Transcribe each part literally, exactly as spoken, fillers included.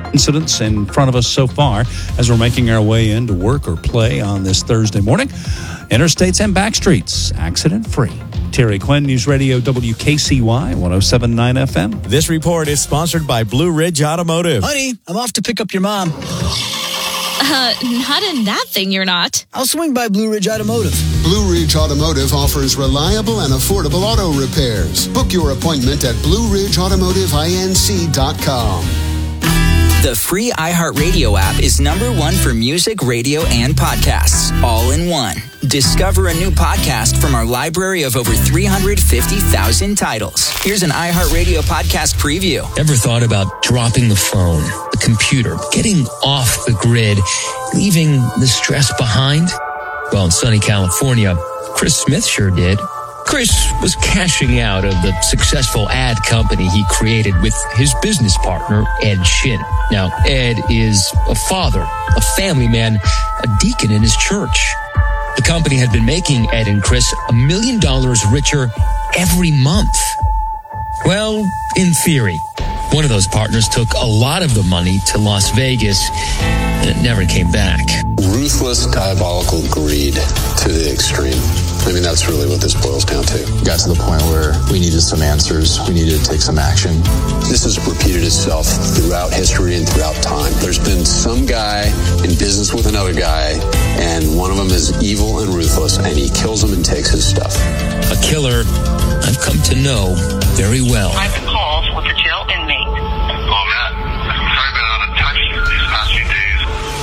incidents in front of us so far as we're making our way into work or play on this Thursday morning. Interstates and back streets, accident-free. Terry Quinn, News Radio W K C Y, one oh seven point nine F M. This report is sponsored by Blue Ridge Automotive. Honey, I'm off to pick up your mom. Uh, not in that thing, you're not. I'll swing by Blue Ridge Automotive. Blue Ridge Automotive offers reliable and affordable auto repairs. Book your appointment at blue ridge automotive inc dot com. The free iHeartRadio app is number one for music, radio, and podcasts, all in one. Discover a new podcast from our library of over three hundred fifty thousand titles. Here's an iHeartRadio podcast preview. Ever thought about dropping the phone, the computer, getting off the grid, leaving the stress behind? Well, in sunny California, Chris Smith sure did. Chris was cashing out of the successful ad company he created with his business partner, Ed Shin. Now, Ed is a father, a family man, a deacon in his church. The company had been making Ed and Chris a million dollars richer every month. Well, in theory, one of those partners took a lot of the money to Las Vegas, and it never came back. Ruthless, diabolical greed to the extreme. I mean, that's really what this boils down to. Got to the point where we needed some answers. We needed to take some action. This has repeated itself throughout history and throughout time. There's been some guy in business with another guy, and one of them is evil and ruthless, and he kills him and takes his stuff. A killer I've come to know very well. Private calls with a jail inmate. Oh, Matt, I've been out of touch these past few days.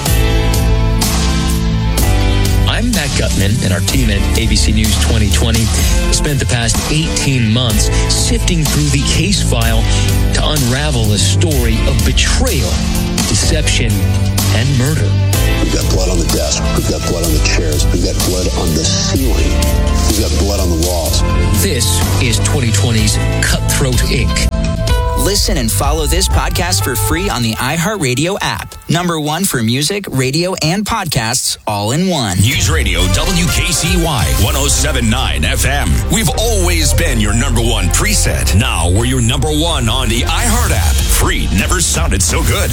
I'm Matt Gutman, and our team at A B C News twenty twenty spent the past eighteen months sifting through the case file to unravel a story of betrayal, deception, and murder. We've got blood on the desk. We've got blood on the chairs. We've got blood on the ceiling. We've got blood on the walls. This is twenty twenty's Cutthroat Incorporated. Listen and follow this podcast for free on the iHeartRadio app. Number one for music, radio, and podcasts, all in one. News Radio W K C Y, one oh seven point nine F M. We've always been your number one preset. Now we're your number one on the iHeart app. Free never sounded so good.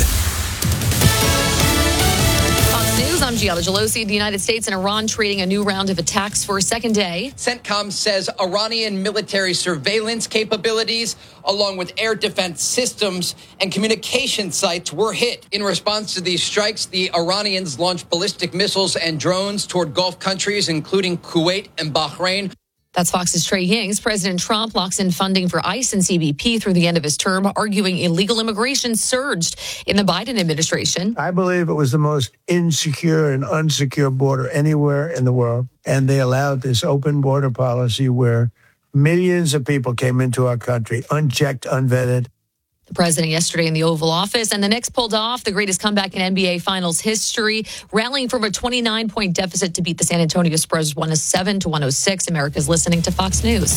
News, I'm Gianna Gelosi. The United States and Iran trading a new round of attacks for a second day. CENTCOM says Iranian military surveillance capabilities, along with air defense systems and communication sites, were hit. In response to these strikes, the Iranians launched ballistic missiles and drones toward Gulf countries, including Kuwait and Bahrain. That's Fox's Trey Hings. President Trump locks in funding for ICE and C B P through the end of his term, arguing illegal immigration surged in the Biden administration. I believe it was the most insecure and unsecure border anywhere in the world. And they allowed this open border policy where millions of people came into our country, unchecked, unvetted. The president yesterday in the Oval Office, and the Knicks pulled off the greatest comeback in N B A Finals history, rallying from a twenty-nine point deficit to beat the San Antonio Spurs one oh seven to one oh six. America's listening to Fox News.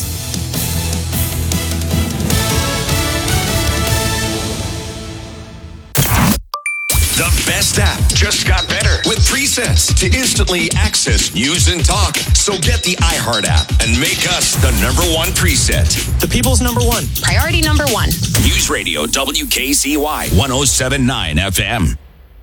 The best app just got better with presets to instantly access news and talk. So get the iHeart app and make us the number one preset. The people's number one. Priority number one. News Radio W K C Y, one oh seven point nine F M.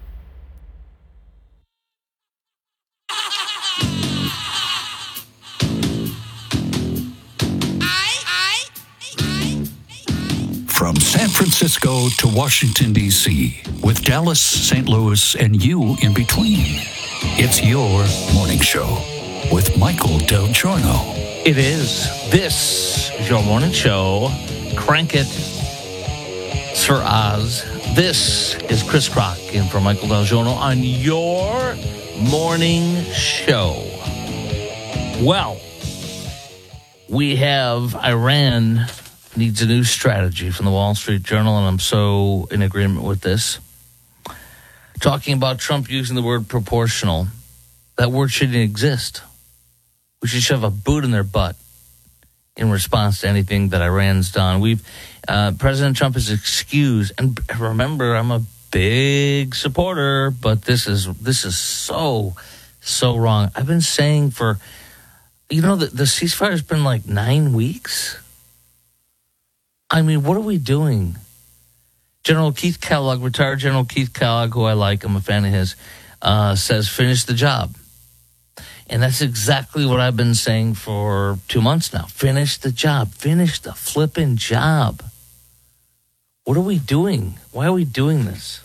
From San Francisco to Washington, D C, with Dallas, Saint Louis, and you in between. It's your morning show with Michael Del Giorno. It is. This is your morning show. Crank it, Sir Oz. This is Chris Crock in for Michael Del Giorno on your morning show. Well, we have Iran needs a new strategy from the Wall Street Journal, and I'm so in agreement with this. Talking about Trump using the word proportional. That word shouldn't exist. We should shove a boot in their butt in response to anything that Iran's done. We've uh, President Trump is excused, and remember, I'm a big supporter, but this is this is so so wrong. I've been saying for, you know, the, the ceasefire's been like nine weeks. I mean, what are we doing? General Keith Kellogg, retired General Keith Kellogg, who I like, I'm a fan of his, uh, says finish the job. And that's exactly what I've been saying for two months now. Finish the job. Finish the flipping job. What are we doing? Why are we doing this?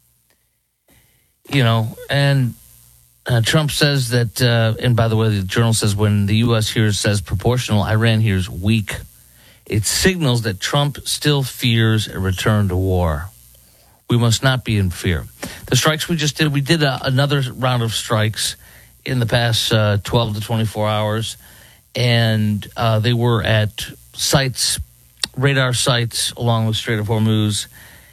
You know, and uh, Trump says that, uh, and by the way, the Journal says when the U S here says proportional, Iran here is weak. It signals that Trump still fears a return to war. We must not be in fear. The strikes we just did, we did a, another round of strikes in the past uh, twelve to twenty-four hours, and uh, they were at sites, radar sites along the Strait of Hormuz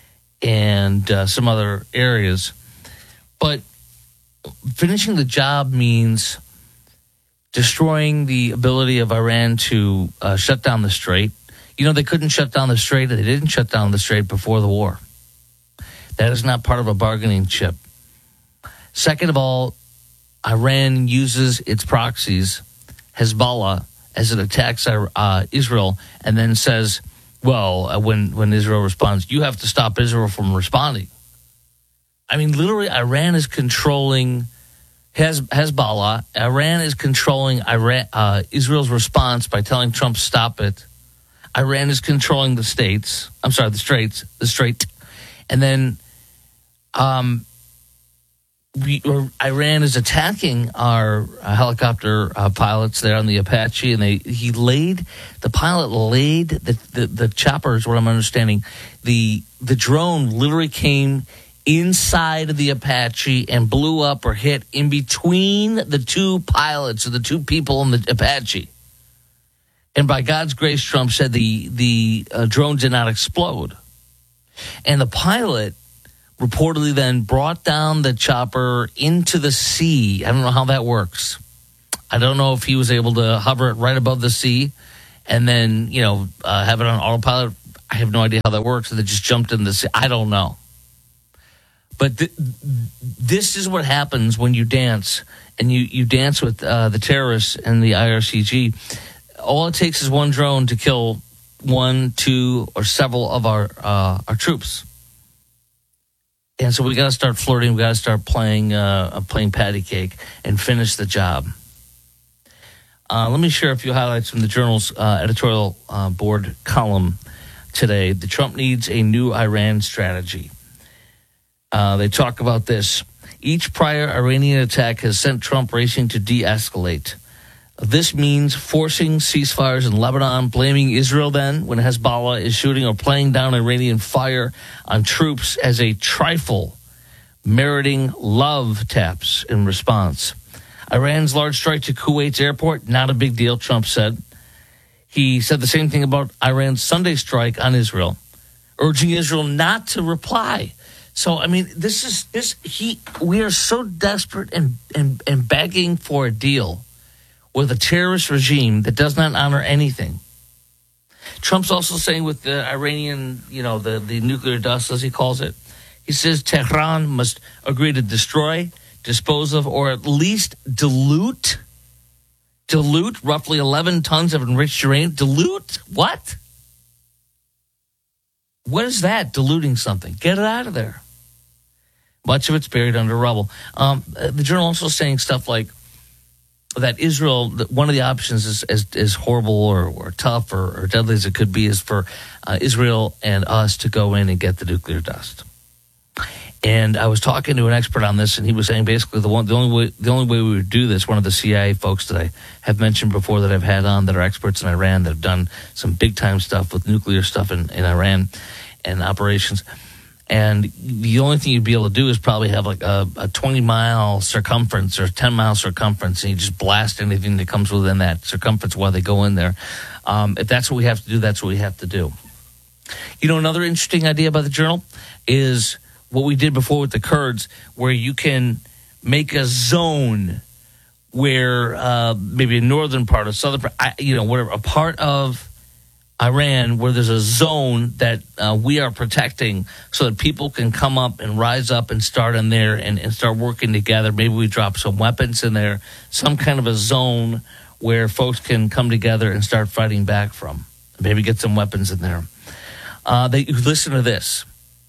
and uh, some other areas. But finishing the job means destroying the ability of Iran to uh, shut down the Strait. You know, they couldn't shut down the Strait, and they didn't shut down the Strait before the war. That is not part of a bargaining chip. Second of all, Iran uses its proxies, Hezbollah, as it attacks uh, Israel, and then says, well, uh, when, when Israel responds, you have to stop Israel from responding. I mean, literally, Iran is controlling Hez- Hezbollah. Iran is controlling Iran, uh, Israel's response by telling Trump, stop it. Iran is controlling the states. I'm sorry, the straits, the strait. And then um, we, or Iran is attacking our uh, helicopter uh, pilots there on the Apache, and they he laid the pilot laid the the, the chopper is what I'm understanding. The the drone literally came inside of the Apache and blew up or hit in between the two pilots or the two people in the Apache. And by God's grace, Trump said the the uh, drone did not explode. And the pilot reportedly then brought down the chopper into the sea. I don't know how that works. I don't know if he was able to hover it right above the sea and then, you know, uh, have it on autopilot. I have no idea how that works. And they just jumped in the sea. I don't know. But th- this is what happens when you dance, and you, you dance with uh, the terrorists and the I R C G. All it takes is one drone to kill one, two, or several of our uh, our troops. And so we got to start flirting. We got to start playing uh, playing patty cake and finish the job. Uh, let me share a few highlights from the Journal's uh, editorial uh, board column today. The Trump needs a new Iran strategy. Uh, they talk about this. Each prior Iranian attack has sent Trump racing to de-escalate. This means forcing ceasefires in Lebanon, blaming Israel then when Hezbollah is shooting or playing down Iranian fire on troops as a trifle, meriting love taps in response. Iran's large strike to Kuwait's airport, not a big deal, Trump said. He said the same thing about Iran's Sunday strike on Israel, urging Israel not to reply. So, I mean, this is this he we are so desperate and, and, and begging for a deal with a terrorist regime that does not honor anything. Trump's also saying with the Iranian, you know, the, the nuclear dust, as he calls it, he says Tehran must agree to destroy, dispose of, or at least dilute, dilute roughly eleven tons of enriched uranium. Dilute? What? What is that, diluting something? Get it out of there. Much of it's buried under rubble. Um, the Journal also saying stuff like that Israel, one of the options is as, as horrible or, or tough or, or deadly as it could be is for uh, Israel and us to go in and get the nuclear dust. And I was talking to an expert on this, and he was saying basically the one, the only way, the only way we would do this. One of the C I A folks that I have mentioned before that I've had on that are experts in Iran that have done some big time stuff with nuclear stuff in, in Iran and operations. And the only thing you'd be able to do is probably have like a, a twenty mile circumference or ten mile circumference, and you just blast anything that comes within that circumference while they go in there. Um, if that's what we have to do, that's what we have to do. You know, another interesting idea by the Journal is what we did before with the Kurds, where you can make a zone where uh, maybe a northern part or southern part, you know, whatever, a part of Iran where there's a zone that uh, we are protecting so that people can come up and rise up and start in there and, and start working together. Maybe we drop some weapons in there, some kind of a zone where folks can come together and start fighting back from. Maybe get some weapons in there. Uh, they listen to this.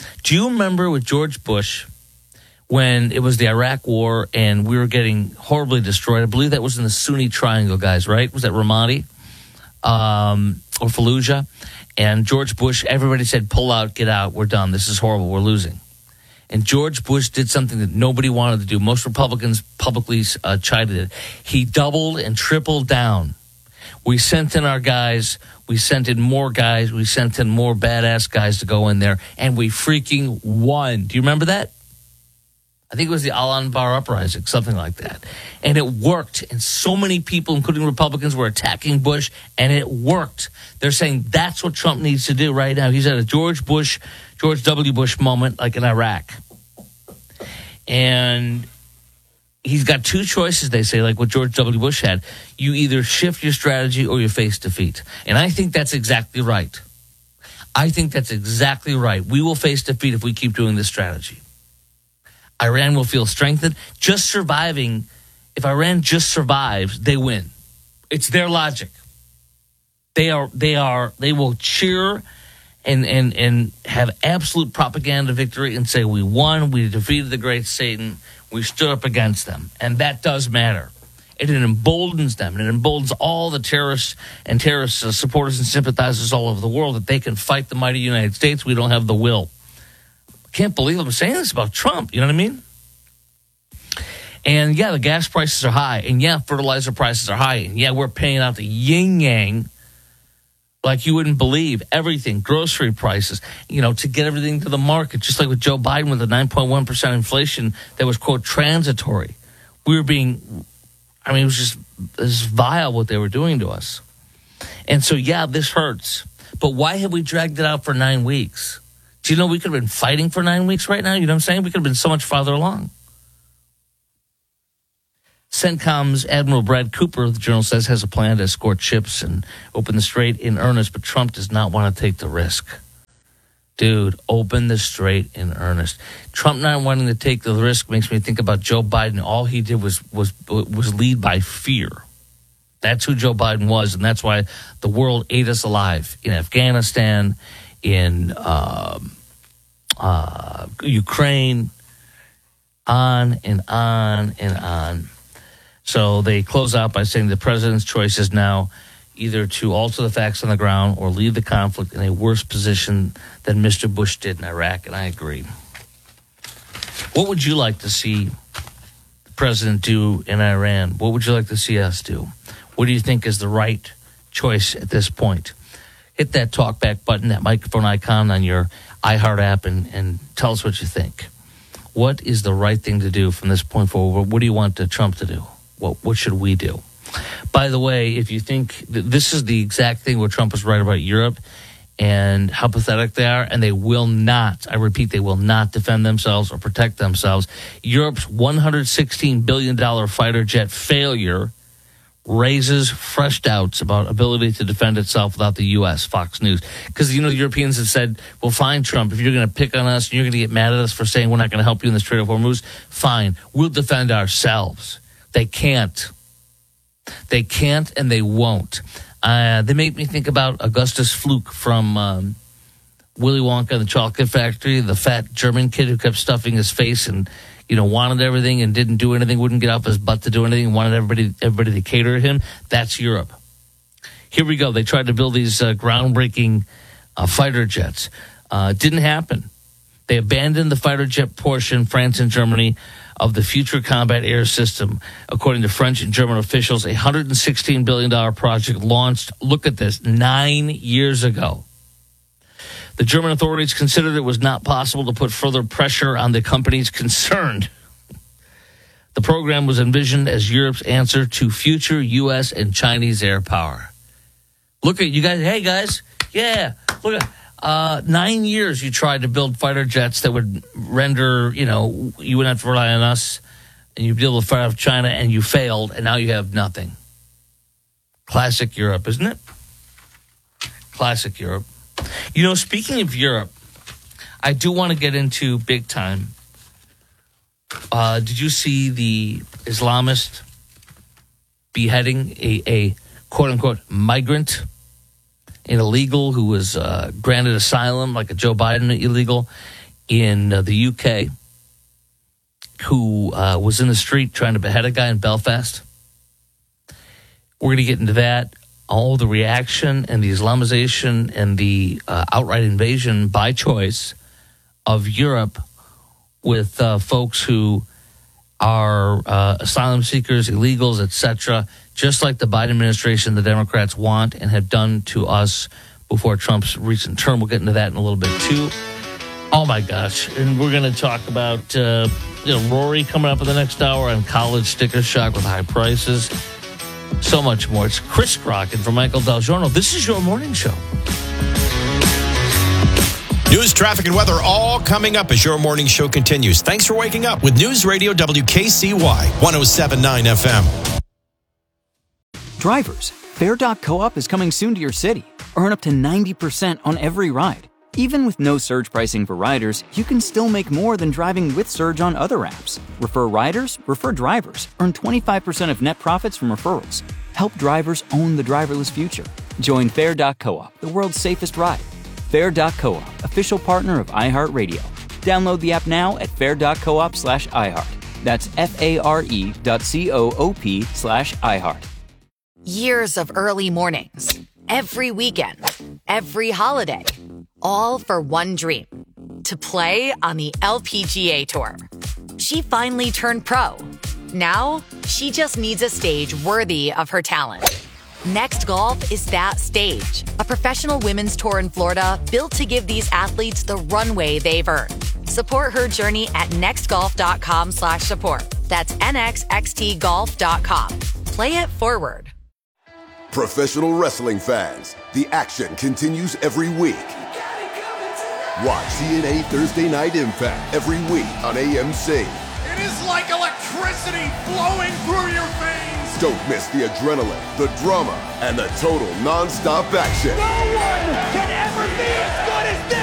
Do you remember with George Bush when it was the Iraq War and we were getting horribly destroyed? I believe that was in the Sunni Triangle, guys, right? Was that Ramadi um, or Fallujah? And George Bush, everybody said, pull out, get out, we're done. This is horrible, we're losing. And George Bush did something that nobody wanted to do. Most Republicans publicly uh, chided it. He doubled and tripled down. We sent in our guys. We sent in more guys. We sent in more badass guys to go in there. And we freaking won. Do you remember that? I think it was the Al-Anbar Uprising, something like that. And it worked. And so many people, including Republicans, were attacking Bush. And it worked. They're saying that's what Trump needs to do right now. He's at a George Bush, George W. Bush moment like in Iraq. And he's got two choices, they say, like what George W. Bush had. You either shift your strategy or you face defeat. And I think that's exactly right. I think that's exactly right. We will face defeat if we keep doing this strategy. Iran will feel strengthened. Just surviving, if Iran just survives, they win. It's their logic. They are, they are, they will cheer and, and, and have absolute propaganda victory and say, we won, we defeated the great Satan. We stood up against them, and that does matter. It emboldens them, and it emboldens all the terrorists and terrorist uh, supporters and sympathizers all over the world that they can fight the mighty United States. We don't have the will. Can't believe I'm saying this about Trump. You know what I mean? And, yeah, the gas prices are high, and, yeah, fertilizer prices are high, and, yeah, we're paying out the yin-yang like you wouldn't believe. Everything, grocery prices, you know, to get everything to the market, just like with Joe Biden with the nine point one percent inflation that was, quote, transitory. We were being, I mean, it was just it was vile what they were doing to us. And so, yeah, this hurts. But why have we dragged it out for nine weeks? Do you know we could have been fighting for nine weeks right now? You know what I'm saying? We could have been so much farther along. CENTCOM's Admiral Brad Cooper, the Journal says, has a plan to escort ships and open the strait in earnest, but Trump does not want to take the risk. Dude, open the strait in earnest. Trump not wanting to take the risk makes me think about Joe Biden. All he did was was was lead by fear. That's who Joe Biden was, and that's why the world ate us alive in Afghanistan, in um, uh, Ukraine, on and on and on. So they close out by saying the president's choice is now either to alter the facts on the ground or leave the conflict in a worse position than Mister Bush did in Iraq, and I agree. What would you like to see the president do in Iran? What would you like to see us do? What do you think is the right choice at this point? Hit that talkback button, that microphone icon on your iHeart app, and, and tell us what you think. What is the right thing to do from this point forward? What do you want Trump to do? What, what should we do? By the way, if you think that this is the exact thing where Trump is right about Europe and how pathetic they are, and they will not, I repeat, they will not defend themselves or protect themselves. Europe's one hundred sixteen billion dollars fighter jet failure raises fresh doubts about ability to defend itself without the U S, Fox News. Because, you know, the Europeans have said, well, fine, Trump, if you're going to pick on us and you're going to get mad at us for saying we're not going to help you in the Strait of Hormuz, fine, we'll defend ourselves. They can't. They can't and they won't. Uh, they make me think about Augustus Fluke from um, Willy Wonka and the Chocolate Factory, the fat German kid who kept stuffing his face and, you know, wanted everything and didn't do anything, wouldn't get off his butt to do anything, wanted everybody everybody to cater to him. That's Europe. Here we go. They tried to build these uh, groundbreaking uh, fighter jets. Uh, didn't happen. They abandoned the fighter jet portion, France and Germany, of the Future Combat Air System. According to French and German officials, a one hundred sixteen billion dollars project launched, look at this, nine years ago. The German authorities considered it was not possible to put further pressure on the companies concerned. The program was envisioned as Europe's answer to future U S and Chinese air power. Look at you guys. Hey, guys. Yeah. Look at uh, nine years you tried to build fighter jets that would render, you know, you wouldn't have to rely on us, and you'd be able to fight off China, and you failed, and now you have nothing. Classic Europe, isn't it? Classic Europe. You know, speaking of Europe, I do want to get into big time. Uh, did you see the Islamist beheading a, a quote-unquote migrant, an illegal who was uh, granted asylum, like a Joe Biden illegal, in uh, the U K who uh, was in the street trying to behead a guy in Belfast. We're going to get into that. All the reaction and the Islamization and the uh, outright invasion by choice of Europe with uh, folks who are uh, asylum seekers, illegals, et cetera, just like the Biden administration, the Democrats want and have done to us before Trump's recent term. We'll get into that in a little bit, too. Oh, my gosh. And we're going to talk about uh, you know, Rory coming up in the next hour and college sticker shock with high prices. So much more. It's Chris Crock and for Michael Del Giorno. This is your morning show. News, traffic, and weather all coming up as your morning show continues. Thanks for waking up with News Radio W K C Y one oh seven point nine F M. Drivers, Fare dot co-op is coming soon to your city. Earn up to ninety percent on every ride. Even with no surge pricing for riders, you can still make more than driving with Surge on other apps. Refer riders, refer drivers. Earn twenty-five percent of net profits from referrals. Help drivers own the driverless future. Join Fare dot co-op, the world's safest ride. Fare dot co-op, official partner of iHeartRadio. Download the app now at fare dot coop slash iHeart. That's F-A-R-E dot C-O-O-P slash iHeart. Years of early mornings, every weekend, every holiday, all for one dream, to play on the L P G A Tour. She finally turned pro. Now, she just needs a stage worthy of her talent. Next Golf is that stage, a professional women's tour in Florida built to give these athletes the runway they've earned. Support her journey at nextgolf.com slash support. That's N X X T golf dot com. Play it forward. Professional wrestling fans, the action continues every week. Watch C N A Thursday Night Impact every week on A M C. It is like electricity flowing through your veins. Don't miss the adrenaline, the drama, and the total non-stop action. No one can ever be as good as this.